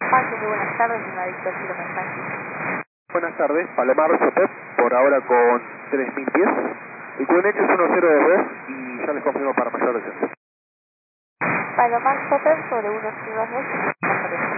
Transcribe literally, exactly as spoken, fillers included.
Parque, muy buenas tardes, en la Víctor Ciro Mensaje. Buenas tardes, Palomar Sotep, por ahora con tres mil pies. El Q N H es uno cero dos dos y ya les confirmo para mayor descenso. Palomar Sotep sobre uno cero dos dos.